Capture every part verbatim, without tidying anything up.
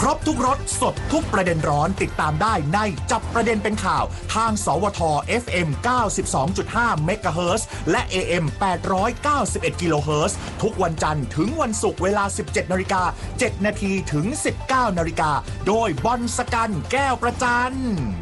รบทุกรสสดทุกประเด็นร้อนติดตามได้ในจับประเด็นเป็นข่าวทางสวท เอฟ เอ็ม เก้าสิบสองจุดห้า เมกะเฮิรตซ์และ เอ เอ็ม แปดร้อยเก้าสิบเอ็ด กิโลเฮิรตซ์ทุกวันจันทร์ถึงวันศุกร์เวลา สิบเจ็ดนาฬิกาเจ็ดนาทีถึง สิบเก้านาฬิกาโดยบอลสกันแก้วประจัน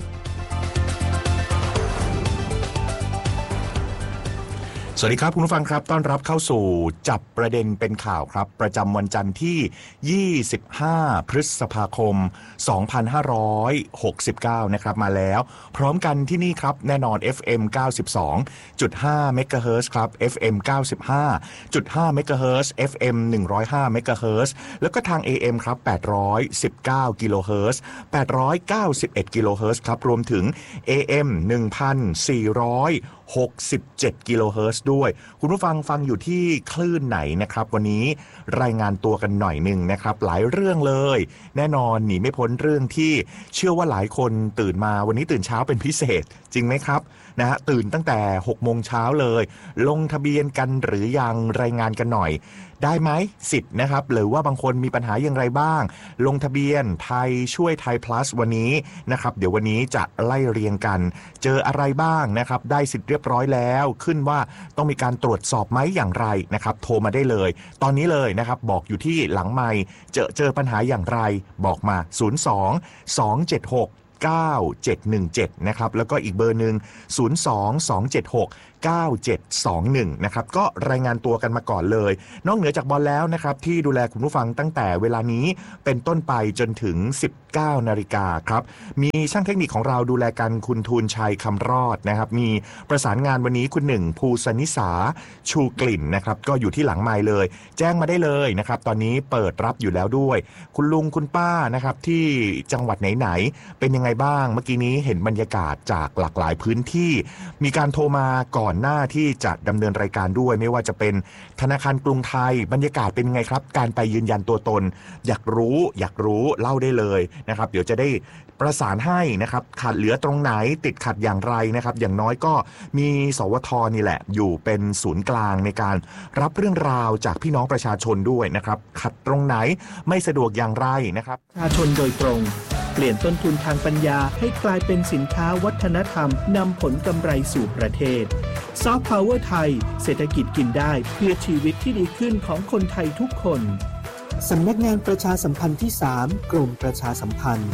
สวัสดีครับคุณผู้ฟังครับต้อนรับเข้าสู่จับประเด็นเป็นข่าวครับประจำวันจันทร์ที่ยี่สิบห้าพฤษภาคมสองพันห้าร้อยหกสิบเก้านะครับมาแล้วพร้อมกันที่นี่ครับแน่นอน เอฟ เอ็ม เก้าสิบสองจุดห้า เมกะเฮิรตซ์ครับ เอฟ เอ็ม เก้าสิบห้าจุดห้า เมกะเฮิรตซ์ เอฟ เอ็ม หนึ่งร้อยห้า เมกะเฮิรตซ์แล้วก็ทาง เอ เอ็ม ครับแปดร้อยสิบเก้ากิโลเฮิรตซ์แปดร้อยเก้าสิบเอ็ดกิโลเฮิรตซ์ครับรวมถึง เอ เอ็ม หนึ่งพันสี่ร้อยหกสิบเจ็ดกิโลเฮิรตซ์ด้วยคุณผู้ฟังฟังอยู่ที่คลื่นไหนนะครับวันนี้รายงานตัวกันหน่อยนึงนะครับหลายเรื่องเลยแน่นอนหนีไม่พ้นเรื่องที่เชื่อว่าหลายคนตื่นมาวันนี้ตื่นเช้าเป็นพิเศษจริงไหมครับนะฮะตื่นตั้งแต่หกโมงเช้าเลยลงทะเบียนกันหรือยังรายงานกันหน่อยได้ไหมสิทธิ์นะครับหรือว่าบางคนมีปัญหาอย่างไรบ้างลงทะเบียนไทยช่วยไทย plus วันนี้นะครับเดี๋ยววันนี้จะไล่เรียงกันเจออะไรบ้างนะครับได้สิทธิ์เรียบร้อยแล้วขึ้นว่าต้องมีการตรวจสอบไหมอย่างไรนะครับโทรมาได้เลยตอนนี้เลยนะครับบอกอยู่ที่หลังไมค์เจอเจอปัญหาอย่างไรบอกมาศูนย์ สอง สอง เจ็ด หก เก้า เจ็ด หนึ่ง เจ็ดนะครับแล้วก็อีกเบอร์นึงศูนย์ สอง สอง เจ็ด หก เก้า เจ็ด สอง หนึ่งนะครับก็รายงานตัวกันมาก่อนเลยนอกเหนือจากบอลแล้วนะครับที่ดูแลคุณผู้ฟังตั้งแต่เวลานี้เป็นต้นไปจนถึงสิบเก้านาฬิกาครับมีช่างเทคนิคของเราดูแลกันคุณทูลชัยคำรอดนะครับมีประสานงานวันนี้คุณหนึ่งภูสนิสาชูกลิ่นนะครับก็อยู่ที่หลังไมค์เลยแจ้งมาได้เลยนะครับตอนนี้เปิดรับอยู่แล้วด้วยคุณลุงคุณป้านะครับที่จังหวัดไหนๆเป็นยังไงบ้างเมื่อกี้นี้เห็นบรรยากาศจากหลากหลายพื้นที่มีการโทรมาก่อนหน้าที่จะดำเนินรายการด้วยไม่ว่าจะเป็นธนาคารกรุงไทยบรรยากาศเป็นยังไงครับการไปยืนยันตัวตนอยากรู้อยากรู้เล่าได้เลยนะครับเดี๋ยวจะได้ประสานให้นะครับขาดเหลือตรงไหนติดขัดอย่างไรนะครับอย่างน้อยก็มีสวทนี่แหละอยู่เป็นศูนย์กลางในการรับเรื่องราวจากพี่น้องประชาชนด้วยนะครับขัดตรงไหนไม่สะดวกอย่างไรนะครับประชาชนโดยตรงเปลี่ยนต้นทุนทางปัญญาให้กลายเป็นสินค้าวัฒนธรรมนำผลกำไรสู่ประเทศซอฟต์พาวเวอร์ไทยเศรษฐกิจกินได้เพื่อชีวิตที่ดีขึ้นของคนไทยทุกคนสำนักงานประชาสัมพันธ์ที่สามกรมประชาสัมพันธ์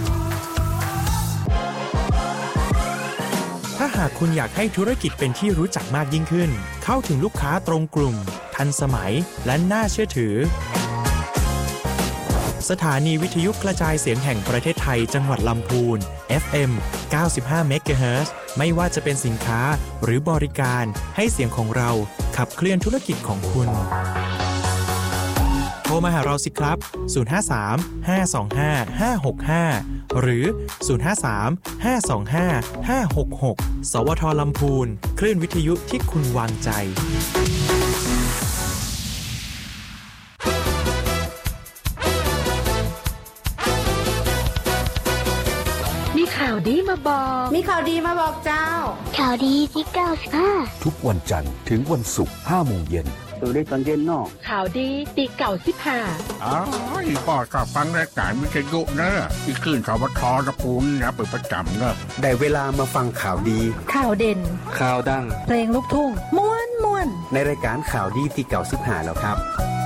ถ้าหากคุณอยากให้ธุรกิจเป็นที่รู้จักมากยิ่งขึ้นเข้าถึงลูกค้าตรงกลุ่มทันสมัยและน่าเชื่อถือสถานีวิทยุกระจายเสียงแห่งประเทศไทยจังหวัดลำพูน เอฟ เอ็ม เก้าสิบห้า เมกะเฮิรตซ์ไม่ว่าจะเป็นสินค้าหรือบริการให้เสียงของเราขับเคลื่อนธุรกิจของคุณโทรมาหาเราสิครับศูนย์ ห้า สาม ห้า สอง ห้า ห้า หก ห้าหรือศูนย์ ห้า สาม ห้า สอง ห้า ห้า หก หกสวทลำพูนคลื่นวิทยุที่คุณวางใจข่าวดีมาบอกมีข่าวดีมาบอกเจ้าข่าวดีที่เก้าสิบห้าทุกวันจันทร์ถึงวันศุกร์ห้าโมงเย็นดูได้ตอนเย็นนอกข่าวดีที่เก้าสิบห้าอ๋อพ่อก็ฟังรายการวิทยุนะที่คลื่นสวทตะปูนนะเปิดประจำนะได้เวลามาฟังข่าวดีข่าวเด่นข่าวดังเพลงลูกทุ่งม้วนม้วนในรายการข่าวดีที่เก้าสิบห้าแล้วครับ